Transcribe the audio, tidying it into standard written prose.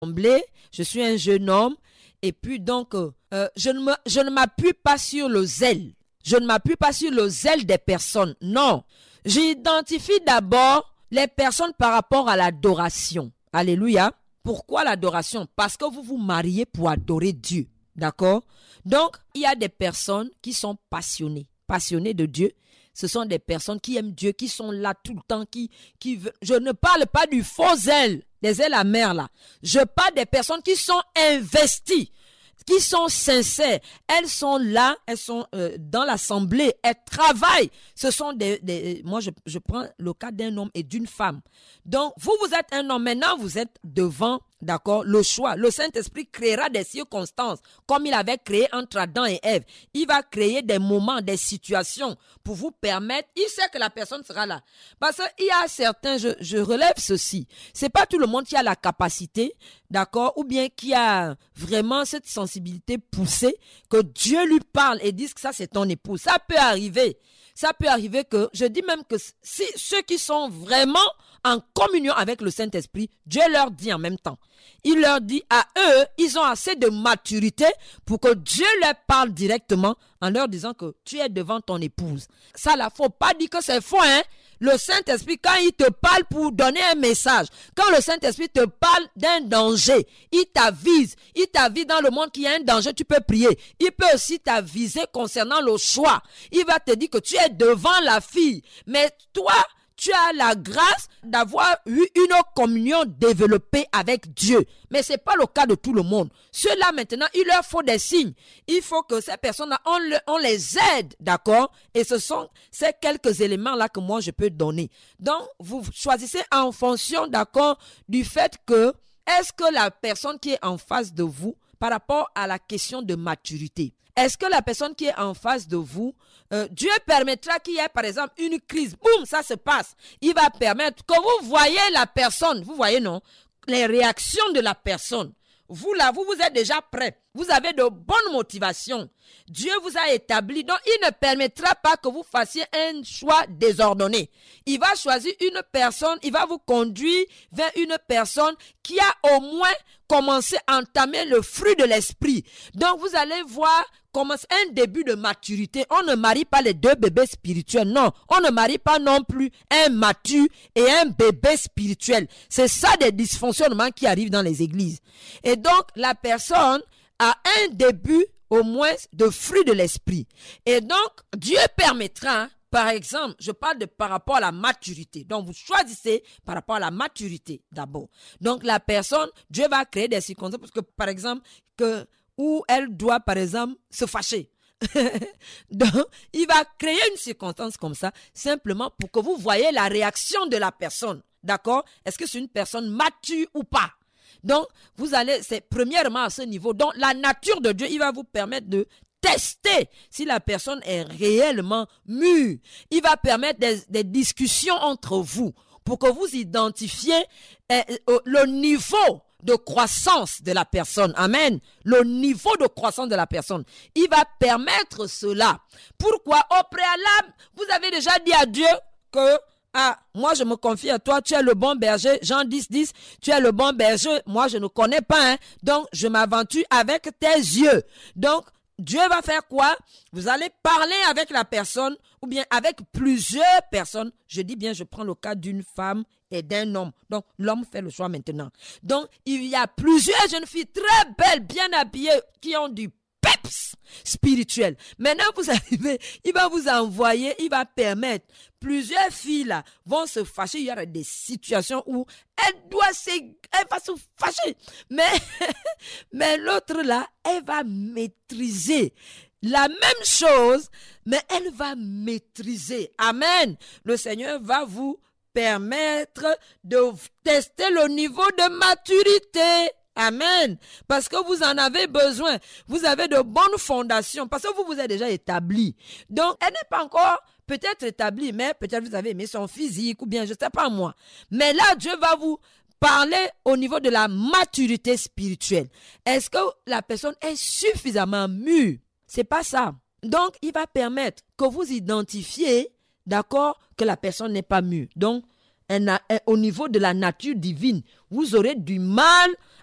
je suis un jeune homme, et puis donc, je ne m'appuie pas sur le zèle. Je ne m'appuie pas sur le zèle des personnes. Non. J'identifie d'abord les personnes par rapport à l'adoration. Alléluia. Pourquoi l'adoration? Parce que vous vous mariez pour adorer Dieu. D'accord? Donc, il y a des personnes qui sont passionnées de Dieu. Ce sont des personnes qui aiment Dieu, qui sont là tout le temps, qui veulent. Je ne parle pas du faux zèle, des zèles amers là. Je parle des personnes qui sont investies, qui sont sincères. Elles sont là, elles sont dans l'assemblée, elles travaillent. Ce sont moi je prends le cas d'un homme et d'une femme. Donc vous êtes un homme, maintenant vous êtes devant, d'accord, le choix. Le Saint-Esprit créera des circonstances comme il avait créé entre Adam et Ève. Il va créer des moments, des situations pour vous permettre. Il sait que la personne sera là. Parce qu'il y a certains, je relève ceci. C'est pas tout le monde qui a la capacité, d'accord, ou bien qui a vraiment cette sensibilité poussée que Dieu lui parle et dise que ça c'est ton épouse. Ça peut arriver. Ça peut arriver que, je dis même que si ceux qui sont vraiment en communion avec le Saint-Esprit, Dieu leur dit en même temps. Il leur dit à eux, ils ont assez de maturité pour que Dieu leur parle directement en leur disant que tu es devant ton épouse. Ça là, faut pas dire que c'est faux, hein. Le Saint-Esprit, quand il te parle pour donner un message, quand le Saint-Esprit te parle d'un danger, il t'avise dans le monde qu'il y a un danger, tu peux prier. Il peut aussi t'aviser concernant le choix. Il va te dire que tu es devant la fille, mais toi, tu as la grâce d'avoir eu une communion développée avec Dieu. Mais ce n'est pas le cas de tout le monde. Ceux-là, maintenant, il leur faut des signes. Il faut que ces personnes-là, on les aide, d'accord? Et ce sont ces quelques éléments-là que moi, je peux donner. Donc, vous choisissez en fonction, d'accord, du fait que, est-ce que la personne qui est en face de vous, par rapport à la question de maturité, est-ce que la personne qui est en face de vous, Dieu permettra qu'il y ait par exemple une crise, boum, ça se passe. Il va permettre que vous voyez la personne, vous voyez non, les réactions de la personne. Vous là, vous êtes déjà prêt. Vous avez de bonnes motivations. Dieu vous a établi. Donc, il ne permettra pas que vous fassiez un choix désordonné. Il va choisir une personne, il va vous conduire vers une personne qui a au moins commencé à entamer le fruit de l'esprit. Donc, vous allez voir comme un début de maturité. On ne marie pas les deux bébés spirituels. Non, on ne marie pas non plus un mature et un bébé spirituel. C'est ça des dysfonctionnements qui arrivent dans les églises. Et donc, la personne a un début au moins de fruit de l'esprit. Et donc, Dieu permettra, par exemple, je parle de par rapport à la maturité. Donc, vous choisissez par rapport à la maturité d'abord. Donc, la personne, Dieu va créer des circonstances parce que, par exemple, où elle doit, par exemple, se fâcher. Donc, il va créer une circonstance comme ça, simplement pour que vous voyez la réaction de la personne. D'accord? Est-ce que c'est une personne mature ou pas? Donc, vous allez, c'est premièrement à ce niveau. Donc, la nature de Dieu, il va vous permettre de tester si la personne est réellement mûre. Il va permettre des discussions entre vous pour que vous identifiez le niveau de croissance de la personne. Amen. Le niveau de croissance de la personne. Il va permettre cela. Pourquoi? Au préalable, vous avez déjà dit à Dieu que moi je me confie à toi, tu es le bon berger. Jean 10:10, tu es le bon berger. Moi je ne connais pas, donc je m'aventure avec tes yeux. Donc Dieu va faire quoi? Vous allez parler avec la personne ou bien avec plusieurs personnes. Je dis bien, je prends le cas d'une femme et d'un homme. Donc l'homme fait le choix maintenant. Donc il y a plusieurs jeunes filles très belles, bien habillées, qui ont du peps spirituel. Maintenant, vous arrivez, il va vous envoyer, il va permettre, plusieurs filles là vont se fâcher. Il y aura des situations où elle va se fâcher. Mais l'autre là, elle va maîtriser la même chose, mais elle va maîtriser. Amen. Le Seigneur va vous permettre de tester le niveau de maturité. Amen. Parce que vous en avez besoin. Vous avez de bonnes fondations. Parce que vous êtes déjà établi. Donc, elle n'est pas encore peut-être établie, mais peut-être vous avez aimé son physique ou bien je ne sais pas moi. Mais là, Dieu va vous parler au niveau de la maturité spirituelle. Est-ce que la personne est suffisamment mûre? C'est pas ça. Donc, il va permettre que vous identifiez, d'accord, que la personne n'est pas mûre. Donc, au niveau de la nature divine, vous aurez du mal